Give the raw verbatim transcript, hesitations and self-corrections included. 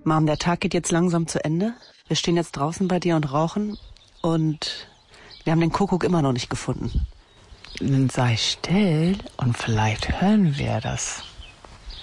Mom, der Tag geht jetzt langsam zu Ende. Wir stehen jetzt draußen bei dir und rauchen und wir haben den Kuckuck immer noch nicht gefunden. Dann sei still und vielleicht hören wir das.